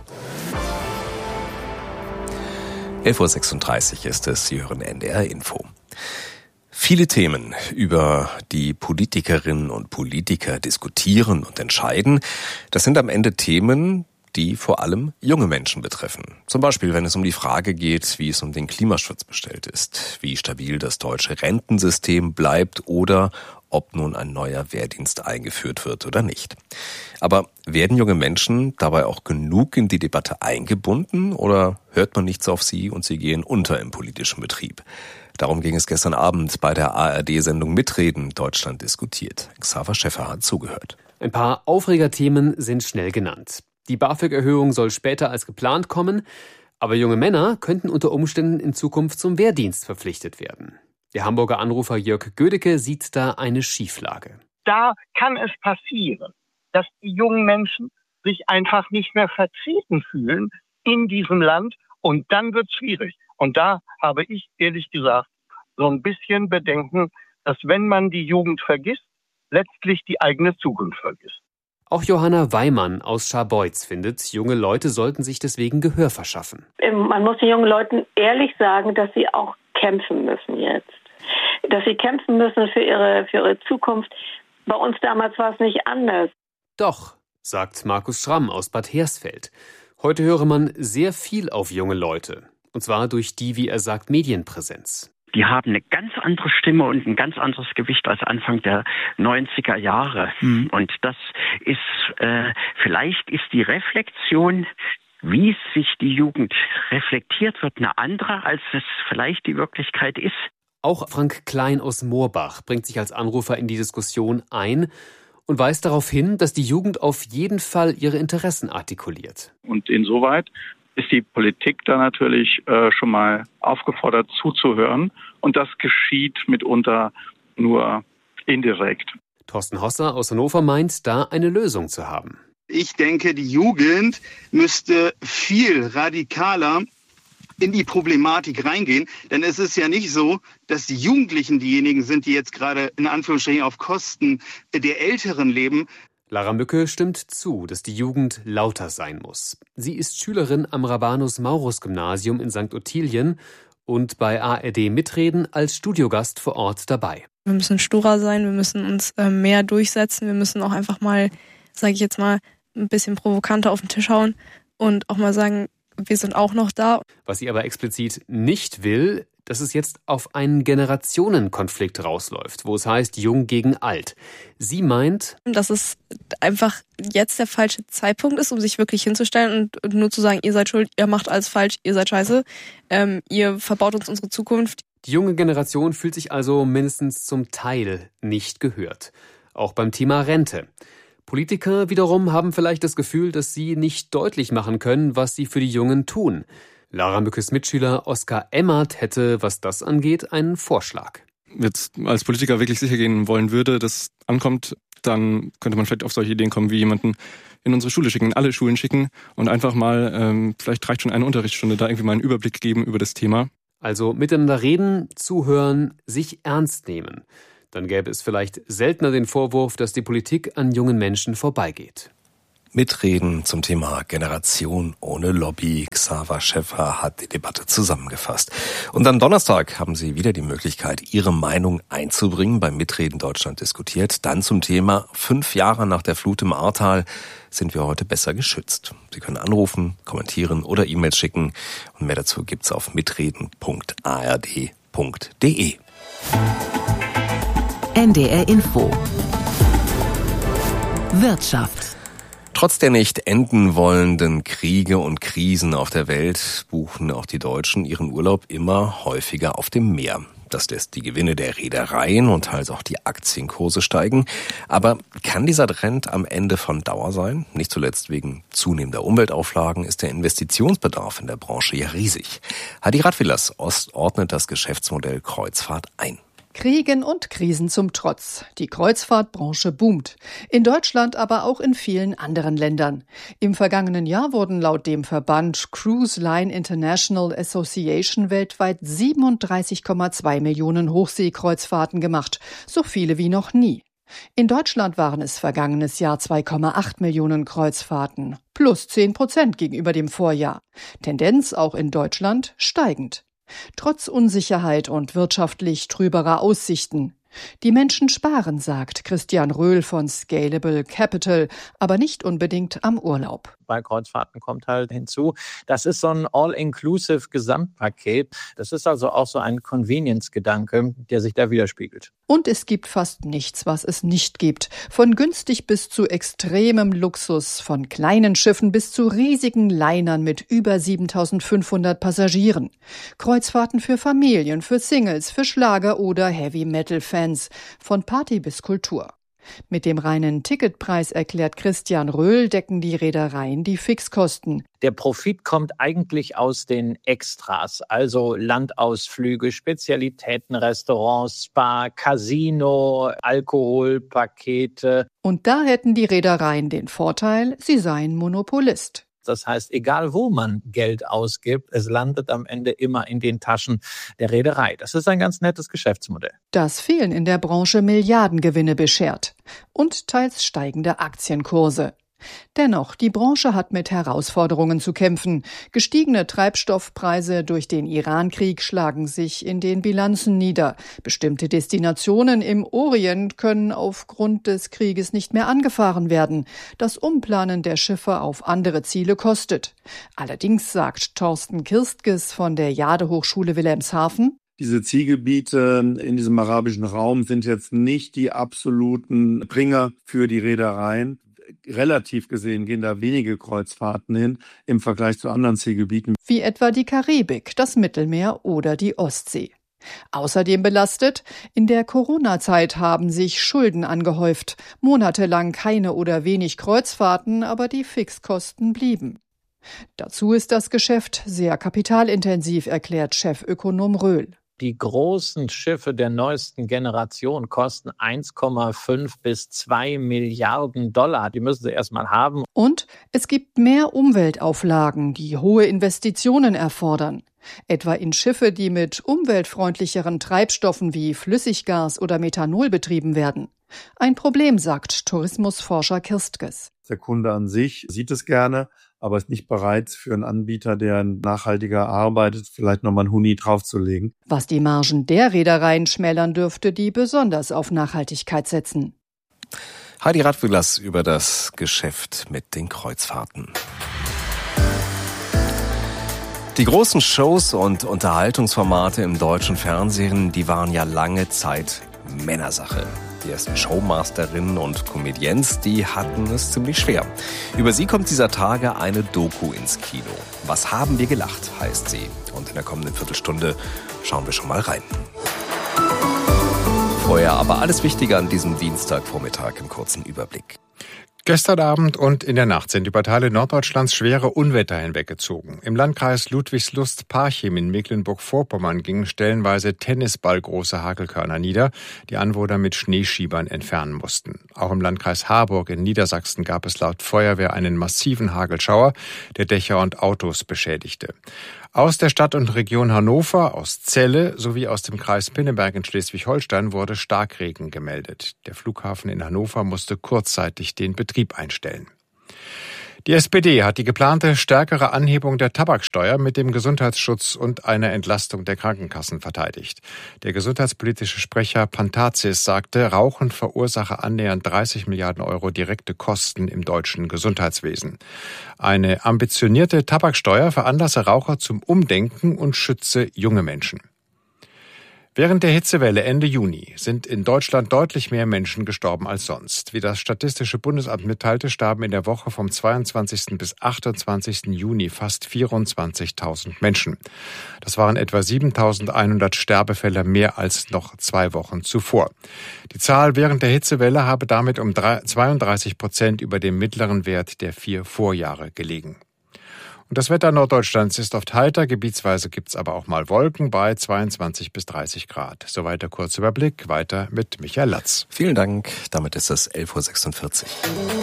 11.36 Uhr ist es. Sie hören NDR Info. Viele Themen, über die Politikerinnen und Politiker diskutieren und entscheiden, das sind am Ende Themen, die vor allem junge Menschen betreffen. Zum Beispiel, wenn es um die Frage geht, wie es um den Klimaschutz bestellt ist, wie stabil das deutsche Rentensystem bleibt oder ob nun ein neuer Wehrdienst eingeführt wird oder nicht. Aber werden junge Menschen dabei auch genug in die Debatte eingebunden oder hört man nichts auf sie und sie gehen unter im politischen Betrieb? Darum ging es gestern Abend bei der ARD-Sendung Mitreden Deutschland diskutiert. Xaver Schäffer hat zugehört. Ein paar Aufregerthemen sind schnell genannt. Die BAföG-Erhöhung soll später als geplant kommen, aber junge Männer könnten unter Umständen in Zukunft zum Wehrdienst verpflichtet werden. Der Hamburger Anrufer Jörg Gödecke sieht da eine Schieflage. Da kann es passieren, dass die jungen Menschen sich einfach nicht mehr vertreten fühlen in diesem Land und dann wird es schwierig. Und da habe ich ehrlich gesagt so ein bisschen Bedenken, dass wenn man die Jugend vergisst, letztlich die eigene Zukunft vergisst. Auch Johanna Weimann aus Scharbeutz findet, junge Leute sollten sich deswegen Gehör verschaffen. Man muss den jungen Leuten ehrlich sagen, dass sie auch kämpfen müssen jetzt. Dass sie kämpfen müssen für ihre Zukunft. Bei uns damals war es nicht anders. Doch, sagt Markus Schramm aus Bad Hersfeld. Heute höre man sehr viel auf junge Leute. Und zwar durch die, wie er sagt, Medienpräsenz. Die haben eine ganz andere Stimme und ein ganz anderes Gewicht als Anfang der 90er Jahre. Und das ist, vielleicht ist die Reflexion, wie sich die Jugend reflektiert wird, eine andere, als es vielleicht die Wirklichkeit ist. Auch Frank Klein aus Moorbach bringt sich als Anrufer in die Diskussion ein und weist darauf hin, dass die Jugend auf jeden Fall ihre Interessen artikuliert. Und insoweit ist die Politik da natürlich schon mal aufgefordert zuzuhören. Und das geschieht mitunter nur indirekt. Thorsten Hosser aus Hannover meint, da eine Lösung zu haben. Ich denke, die Jugend müsste viel radikaler in die Problematik reingehen. Denn es ist ja nicht so, dass die Jugendlichen diejenigen sind, die jetzt gerade in Anführungsstrichen auf Kosten der Älteren leben. Lara Mücke stimmt zu, dass die Jugend lauter sein muss. Sie ist Schülerin am Rabanus-Maurus-Gymnasium in St. Ottilien und bei ARD Mitreden als Studiogast vor Ort dabei. Wir müssen sturer sein, wir müssen uns mehr durchsetzen, wir müssen auch einfach mal, sage ich jetzt mal, ein bisschen provokanter auf den Tisch hauen und auch mal sagen, wir sind auch noch da. Was sie aber explizit nicht will, dass es jetzt auf einen Generationenkonflikt rausläuft, wo es heißt Jung gegen Alt. Sie meint, dass es einfach jetzt der falsche Zeitpunkt ist, um sich wirklich hinzustellen und nur zu sagen, ihr seid schuld, ihr macht alles falsch, ihr seid scheiße, ihr verbaut uns unsere Zukunft. Die junge Generation fühlt sich also mindestens zum Teil nicht gehört. Auch beim Thema Rente. Politiker wiederum haben vielleicht das Gefühl, dass sie nicht deutlich machen können, was sie für die Jungen tun. Lara Mückes Mitschüler Oskar Emmert hätte, was das angeht, einen Vorschlag. Jetzt als Politiker wirklich sicher gehen wollen würde, dass ankommt dann könnte man vielleicht auf solche Ideen kommen, wie jemanden in unsere Schule schicken, in alle Schulen schicken und einfach mal, vielleicht reicht schon eine Unterrichtsstunde, da irgendwie mal einen Überblick geben über das Thema. Also miteinander reden, zuhören, sich ernst nehmen. Dann gäbe es vielleicht seltener den Vorwurf, dass die Politik an jungen Menschen vorbeigeht. Mitreden zum Thema Generation ohne Lobby. Xaver Schäffer hat die Debatte zusammengefasst. Und am Donnerstag haben Sie wieder die Möglichkeit, Ihre Meinung einzubringen beim Mitreden Deutschland diskutiert. Dann zum Thema 5 Jahre nach der Flut im Ahrtal sind wir heute besser geschützt. Sie können anrufen, kommentieren oder E-Mails schicken. Und mehr dazu gibt's auf mitreden.ard.de. NDR Info. Wirtschaft. Trotz der nicht enden wollenden Kriege und Krisen auf der Welt buchen auch die Deutschen ihren Urlaub immer häufiger auf dem Meer. Das lässt die Gewinne der Reedereien und teils auch die Aktienkurse steigen. Aber kann dieser Trend am Ende von Dauer sein? Nicht zuletzt wegen zunehmender Umweltauflagen ist der Investitionsbedarf in der Branche ja riesig. Hadi Radvilas ordnet das Geschäftsmodell Kreuzfahrt ein. Kriegen und Krisen zum Trotz. Die Kreuzfahrtbranche boomt. In Deutschland, aber auch in vielen anderen Ländern. Im vergangenen Jahr wurden laut dem Verband Cruise Line International Association weltweit 37,2 Millionen Hochseekreuzfahrten gemacht. So viele wie noch nie. In Deutschland waren es vergangenes Jahr 2,8 Millionen Kreuzfahrten. Plus 10% gegenüber dem Vorjahr. Tendenz auch in Deutschland steigend. Trotz Unsicherheit und wirtschaftlich trüberer Aussichten. Die Menschen sparen, sagt Christian Röhl von Scalable Capital, aber nicht unbedingt am Urlaub. Bei Kreuzfahrten kommt halt hinzu, das ist so ein all-inclusive Gesamtpaket. Das ist also auch so ein Convenience-Gedanke, der sich da widerspiegelt. Und es gibt fast nichts, was es nicht gibt. Von günstig bis zu extremem Luxus, von kleinen Schiffen bis zu riesigen Linern mit über 7.500 Passagieren. Kreuzfahrten für Familien, für Singles, für Schlager- oder Heavy-Metal-Fans. Von Party bis Kultur. Mit dem reinen Ticketpreis, erklärt Christian Röhl, decken die Reedereien die Fixkosten. Der Profit kommt eigentlich aus den Extras, also Landausflüge, Spezialitäten, Restaurants, Spa, Casino, Alkoholpakete. Und da hätten die Reedereien den Vorteil, sie seien Monopolist. Das heißt, egal wo man Geld ausgibt, es landet am Ende immer in den Taschen der Reederei. Das ist ein ganz nettes Geschäftsmodell. Das fehlen in der Branche Milliardengewinne beschert und teils steigende Aktienkurse. Dennoch, die Branche hat mit Herausforderungen zu kämpfen. Gestiegene Treibstoffpreise durch den Iran-Krieg schlagen sich in den Bilanzen nieder. Bestimmte Destinationen im Orient können aufgrund des Krieges nicht mehr angefahren werden. Das Umplanen der Schiffe auf andere Ziele kostet. Allerdings sagt Thorsten Kirstges von der Jade-Hochschule Wilhelmshaven: Diese Zielgebiete in diesem arabischen Raum sind jetzt nicht die absoluten Bringer für die Reedereien. Relativ gesehen gehen da wenige Kreuzfahrten hin im Vergleich zu anderen Zielgebieten. Wie etwa die Karibik, das Mittelmeer oder die Ostsee. Außerdem belastet, in der Corona-Zeit haben sich Schulden angehäuft. Monatelang keine oder wenig Kreuzfahrten, aber die Fixkosten blieben. Dazu ist das Geschäft sehr kapitalintensiv, erklärt Chefökonom Röhl. Die großen Schiffe der neuesten Generation kosten 1,5 bis 2 Milliarden $. Die müssen sie erstmal haben. Und es gibt mehr Umweltauflagen, die hohe Investitionen erfordern. Etwa in Schiffe, die mit umweltfreundlicheren Treibstoffen wie Flüssiggas oder Methanol betrieben werden. Ein Problem, sagt Tourismusforscher Kirstges. Der Kunde an sich sieht es gerne, aber ist nicht bereit, für einen Anbieter, der nachhaltiger arbeitet, vielleicht nochmal einen Huni draufzulegen. Was die Margen der Reedereien schmälern dürfte, die besonders auf Nachhaltigkeit setzen. Hadi Radvilas über das Geschäft mit den Kreuzfahrten. Die großen Shows und Unterhaltungsformate im deutschen Fernsehen, die waren ja lange Zeit Männersache. Die ersten Showmasterinnen und Comedians, die hatten es ziemlich schwer. Über sie kommt dieser Tage eine Doku ins Kino. Was haben wir gelacht, heißt sie. Und in der kommenden Viertelstunde schauen wir schon mal rein. Vorher aber alles Wichtige an diesem Dienstagvormittag im kurzen Überblick. Gestern Abend und in der Nacht sind über Teile Norddeutschlands schwere Unwetter hinweggezogen. Im Landkreis Ludwigslust-Parchim in Mecklenburg-Vorpommern gingen stellenweise tennisballgroße Hagelkörner nieder, die Anwohner mit Schneeschiebern entfernen mussten. Auch im Landkreis Harburg in Niedersachsen gab es laut Feuerwehr einen massiven Hagelschauer, der Dächer und Autos beschädigte. Aus der Stadt und Region Hannover, aus Celle sowie aus dem Kreis Pinneberg in Schleswig-Holstein wurde Starkregen gemeldet. Der Flughafen in Hannover musste kurzzeitig den Betrieb einstellen. Die SPD hat die geplante stärkere Anhebung der Tabaksteuer mit dem Gesundheitsschutz und einer Entlastung der Krankenkassen verteidigt. Der gesundheitspolitische Sprecher Pantazis sagte, Rauchen verursache annähernd 30 Milliarden Euro direkte Kosten im deutschen Gesundheitswesen. Eine ambitionierte Tabaksteuer veranlasse Raucher zum Umdenken und schütze junge Menschen. Während der Hitzewelle Ende Juni sind in Deutschland deutlich mehr Menschen gestorben als sonst. Wie das Statistische Bundesamt mitteilte, starben in der Woche vom 22. bis 28. Juni fast 24.000 Menschen. Das waren etwa 7.100 Sterbefälle mehr als noch 2 Wochen zuvor. Die Zahl während der Hitzewelle habe damit um 32% über dem mittleren Wert der 4 Vorjahre gelegen. Und das Wetter Norddeutschlands ist oft heiter, gebietsweise gibt's aber auch mal Wolken bei 22 bis 30 Grad. Soweit der Kurzüberblick, weiter mit Michael Latz. Vielen Dank, damit ist es 11.46 Uhr.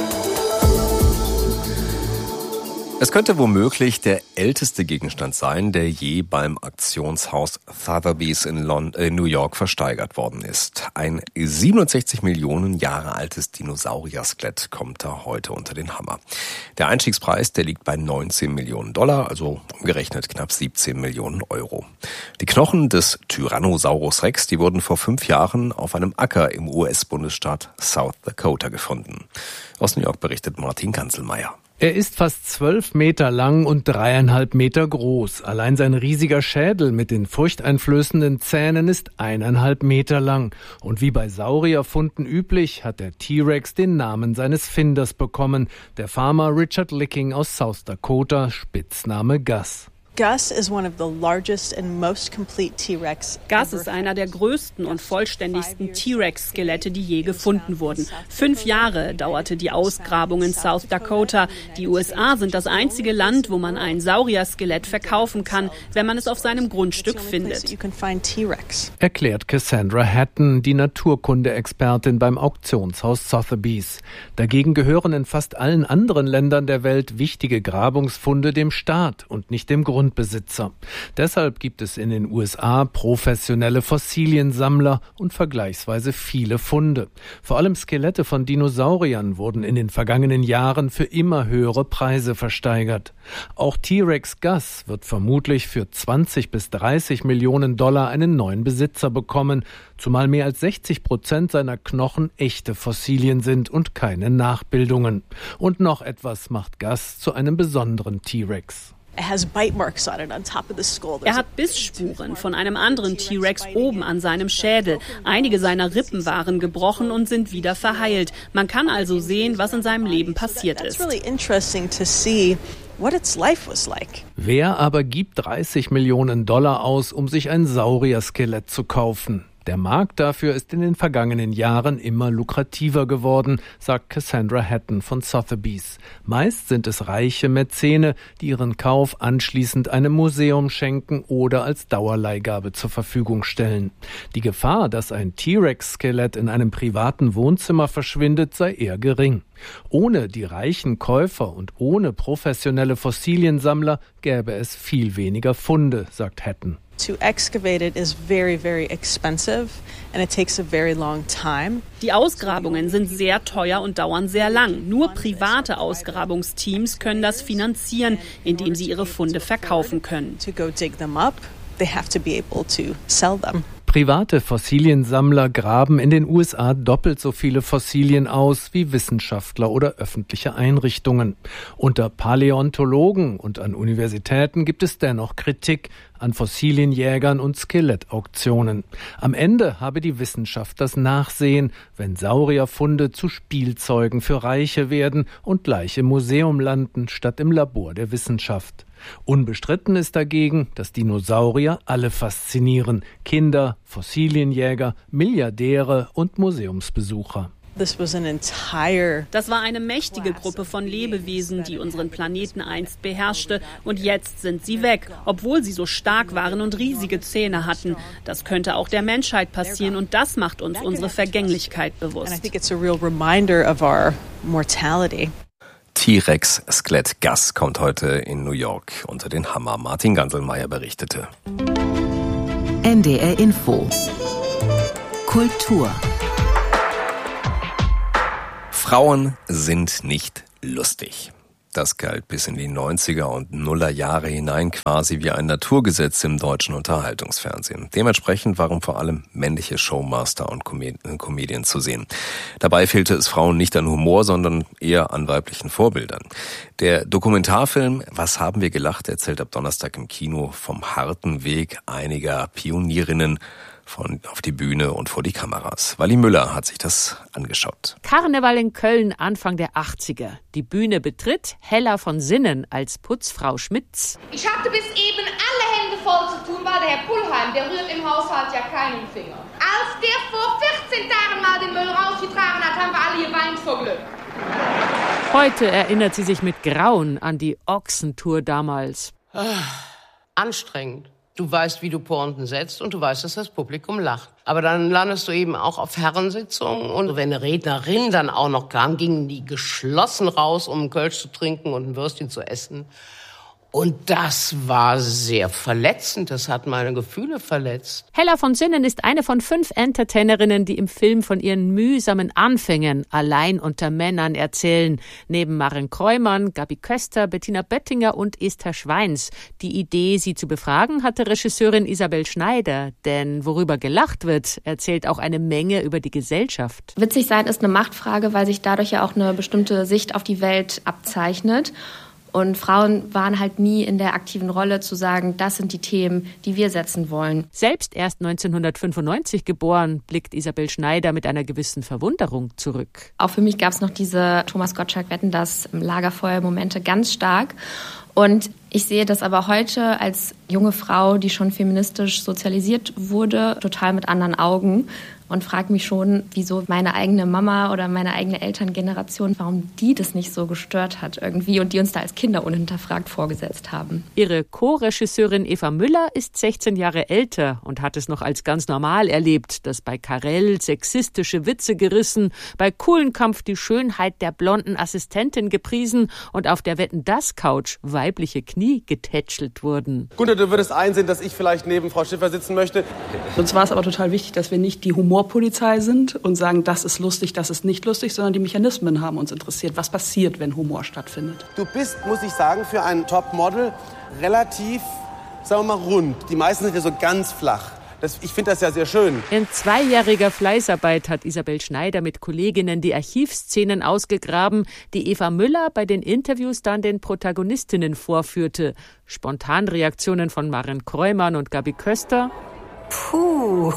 Es könnte womöglich der älteste Gegenstand sein, der je beim Auktionshaus Sotheby's in New York versteigert worden ist. Ein 67 Millionen Jahre altes Dinosaurier-Skelett kommt da heute unter den Hammer. Der Einstiegspreis, der liegt bei 19 Millionen $, also umgerechnet knapp 17 Millionen Euro. Die Knochen des Tyrannosaurus Rex, die wurden vor 5 Jahren auf einem Acker im US-Bundesstaat South Dakota gefunden. Aus New York berichtet Martin Kanzelmeier. Er ist fast 12 Meter lang und 3,5 Meter groß. Allein sein riesiger Schädel mit den furchteinflößenden Zähnen ist 1,5 Meter lang. Und wie bei Saurierfunden üblich, hat der T-Rex den Namen seines Finders bekommen, der Farmer Richard Licking aus South Dakota, Spitzname Gus. Gus ist einer der größten und vollständigsten T-Rex-Skelette, die je gefunden wurden. 5 Jahre dauerte die Ausgrabung in South Dakota. Die USA sind das einzige Land, wo man ein Saurier-Skelett verkaufen kann, wenn man es auf seinem Grundstück findet. Erklärt Cassandra Hatton, die Naturkunde-Expertin beim Auktionshaus Sotheby's. Dagegen gehören in fast allen anderen Ländern der Welt wichtige Grabungsfunde dem Staat und nicht dem Grundbesitzer. Deshalb gibt es in den USA professionelle Fossiliensammler und vergleichsweise viele Funde. Vor allem Skelette von Dinosauriern wurden in den vergangenen Jahren für immer höhere Preise versteigert. Auch T-Rex Gus wird vermutlich für 20 bis 30 Millionen $, einen neuen Besitzer bekommen, zumal mehr als 60% seiner Knochen echte Fossilien sind und keine Nachbildungen. Und noch etwas macht Gus zu einem besonderen T-Rex. Er hat Bissspuren von einem anderen T-Rex oben an seinem Schädel. Einige seiner Rippen waren gebrochen und sind wieder verheilt. Man kann also sehen, was in seinem Leben passiert ist. Wer aber gibt 30 Millionen $ aus, um sich ein Saurier-Skelett zu kaufen? Der Markt dafür ist in den vergangenen Jahren immer lukrativer geworden, sagt Cassandra Hatton von Sotheby's. Meist sind es reiche Mäzene, die ihren Kauf anschließend einem Museum schenken oder als Dauerleihgabe zur Verfügung stellen. Die Gefahr, dass ein T-Rex-Skelett in einem privaten Wohnzimmer verschwindet, sei eher gering. Ohne die reichen Käufer und ohne professionelle Fossiliensammler gäbe es viel weniger Funde, sagt Hatton. To excavate it is very, very expensive and it takes a very long time. Die Ausgrabungen sind sehr teuer und dauern sehr lang. Nur private Ausgrabungsteams können das finanzieren, indem sie ihre Funde verkaufen können. To go dig them up, they have to be able to sell them. Private Fossiliensammler graben in den USA doppelt so viele Fossilien aus wie Wissenschaftler oder öffentliche Einrichtungen. Unter Paläontologen und an Universitäten gibt es dennoch Kritik an Fossilienjägern und Skelettauktionen. Am Ende habe die Wissenschaft das Nachsehen, wenn Saurierfunde zu Spielzeugen für Reiche werden und Leiche im Museum landen statt im Labor der Wissenschaft. Unbestritten ist dagegen, dass Dinosaurier alle faszinieren. Kinder, Fossilienjäger, Milliardäre und Museumsbesucher. Das war eine mächtige Gruppe von Lebewesen, die unseren Planeten einst beherrschte. Und jetzt sind sie weg, obwohl sie so stark waren und riesige Zähne hatten. Das könnte auch der Menschheit passieren und das macht uns unsere Vergänglichkeit bewusst. T-Rex-Skelett Gus kommt heute in New York unter den Hammer. Martin Ganselmeier berichtete. NDR Info. Kultur. Frauen sind nicht lustig. Das galt bis in die 90er und Nuller Jahre hinein quasi wie ein Naturgesetz im deutschen Unterhaltungsfernsehen. Dementsprechend waren vor allem männliche Showmaster und Comedien zu sehen. Dabei fehlte es Frauen nicht an Humor, sondern eher an weiblichen Vorbildern. Der Dokumentarfilm Was haben wir gelacht erzählt ab Donnerstag im Kino vom harten Weg einiger Pionierinnen auf die Bühne und vor die Kameras. Wally Müller hat sich das angeschaut. Karneval in Köln Anfang der 80er. Die Bühne betritt Hella von Sinnen als Putzfrau Schmitz. Ich hatte bis eben alle Hände voll zu tun, weil der Herr Pullheim, der rührt im Haushalt ja keinen Finger. Als der vor 14 Tagen mal den Müll rausgetragen hat, haben wir alle geweint vor Glück. Heute erinnert sie sich mit Grauen an die Ochsentour damals. Anstrengend. Du weißt, wie du Pointen setzt und du weißt, dass das Publikum lacht. Aber dann landest du eben auch auf Herrensitzungen und wenn eine Rednerin dann auch noch kam, gingen die geschlossen raus, um einen Kölsch zu trinken und ein Würstchen zu essen. Und das war sehr verletzend, das hat meine Gefühle verletzt. Hella von Sinnen ist eine von 5 Entertainerinnen, die im Film von ihren mühsamen Anfängen allein unter Männern erzählen. Neben Maren Kreumann, Gabi Köster, Bettina Böttinger und Esther Schweins. Die Idee, sie zu befragen, hatte Regisseurin Isabel Schneider. Denn worüber gelacht wird, erzählt auch eine Menge über die Gesellschaft. Witzig sein ist eine Machtfrage, weil sich dadurch ja auch eine bestimmte Sicht auf die Welt abzeichnet. Und Frauen waren halt nie in der aktiven Rolle zu sagen, das sind die Themen, die wir setzen wollen. Selbst erst 1995 geboren, blickt Isabel Schneider mit einer gewissen Verwunderung zurück. Auch für mich gab es noch diese Thomas Gottschalk-Wetten, das Lagerfeuer-Momente ganz stark. Und ich sehe das aber heute als junge Frau, die schon feministisch sozialisiert wurde, total mit anderen Augen. Und frage mich schon, wieso meine eigene Mama oder meine eigene Elterngeneration, warum die das nicht so gestört hat irgendwie und die uns da als Kinder unhinterfragt vorgesetzt haben. Ihre Co-Regisseurin Eva Müller ist 16 Jahre älter und hat es noch als ganz normal erlebt, dass bei Karel sexistische Witze gerissen, bei Kuhlenkampf die Schönheit der blonden Assistentin gepriesen und auf der Wetten-dass-Couch weibliche Knie getätschelt wurden. Gunter, du würdest einsehen, dass ich vielleicht neben Frau Schiffer sitzen möchte. Uns war es aber total wichtig, dass wir nicht die Humorpolizei sind und sagen, das ist lustig, das ist nicht lustig, sondern die Mechanismen haben uns interessiert. Was passiert, wenn Humor stattfindet? Du bist, muss ich sagen, für ein Topmodel relativ, sagen wir mal, rund. Die meisten sind ja so ganz flach. Ich finde das ja sehr schön. In 2-jähriger Fleißarbeit hat Isabel Schneider mit Kolleginnen die Archivszenen ausgegraben, die Eva Müller bei den Interviews dann den Protagonistinnen vorführte. Spontanreaktionen von Maren Kreumann und Gabi Köster. Puh.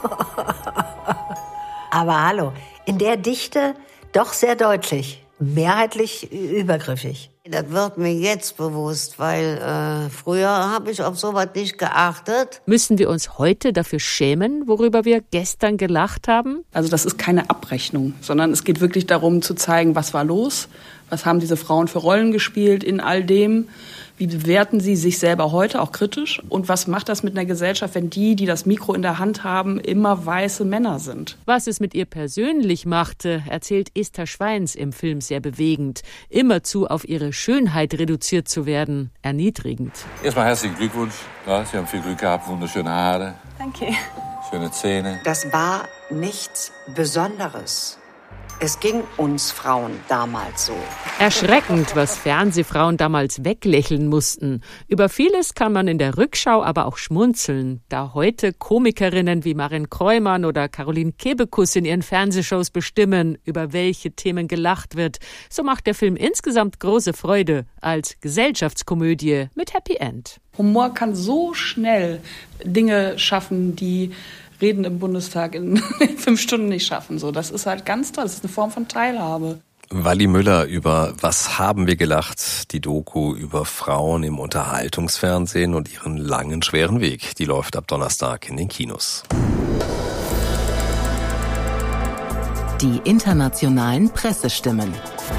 Aber hallo, in der Dichte doch sehr deutlich, mehrheitlich übergriffig. Das wird mir jetzt bewusst, weil früher habe ich auf sowas nicht geachtet. Müssen wir uns heute dafür schämen, worüber wir gestern gelacht haben? Also das ist keine Abrechnung, sondern es geht wirklich darum zu zeigen, was war los, was haben diese Frauen für Rollen gespielt in all dem. Wie bewerten sie sich selber heute, auch kritisch? Und was macht das mit einer Gesellschaft, wenn die das Mikro in der Hand haben, immer weiße Männer sind? Was es mit ihr persönlich machte, erzählt Esther Schweins im Film sehr bewegend. Immerzu auf ihre Schönheit reduziert zu werden, erniedrigend. Erstmal herzlichen Glückwunsch. Ja, Sie haben viel Glück gehabt, wunderschöne Haare. Danke. Schöne Zähne. Das war nichts Besonderes. Es ging uns Frauen damals so. Erschreckend, was Fernsehfrauen damals weglächeln mussten. Über vieles kann man in der Rückschau aber auch schmunzeln, da heute Komikerinnen wie Maren Kreumann oder Caroline Kebekus in ihren Fernsehshows bestimmen, über welche Themen gelacht wird. So macht der Film insgesamt große Freude als Gesellschaftskomödie mit Happy End. Humor kann so schnell Dinge schaffen, die Reden im Bundestag in 5 Stunden nicht schaffen. So, das ist halt ganz toll. Das ist eine Form von Teilhabe. Wally Müller über Was haben wir gelacht? Die Doku über Frauen im Unterhaltungsfernsehen und ihren langen, schweren Weg. Die läuft ab Donnerstag in den Kinos. Die internationalen Pressestimmen.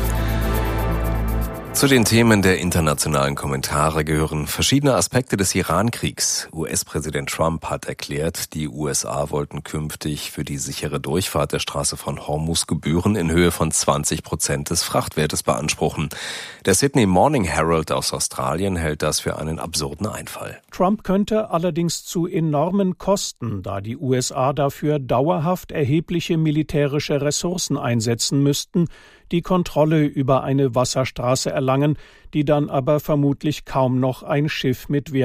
Zu den Themen der internationalen Kommentare gehören verschiedene Aspekte des Iran-Kriegs. US-Präsident Trump hat erklärt, die USA wollten künftig für die sichere Durchfahrt der Straße von Hormuz Gebühren in Höhe von 20% des Frachtwertes beanspruchen. Der Sydney Morning Herald aus Australien hält das für einen absurden Einfall. Trump könnte allerdings zu enormen Kosten, da die USA dafür dauerhaft erhebliche militärische Ressourcen einsetzen müssten, die Kontrolle über eine Wasserstraße erlangen, die dann aber vermutlich kaum noch ein Schiff mit